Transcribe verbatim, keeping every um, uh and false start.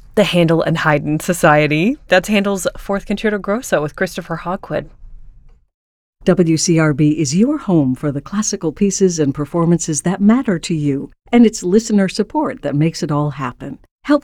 the Handel and Haydn Society. That's Handel's Fourth Concerto Grosso with Christopher Hogwood. W C R B is your home for the classical pieces and performances that matter to you, and it's listener support that makes it all happen.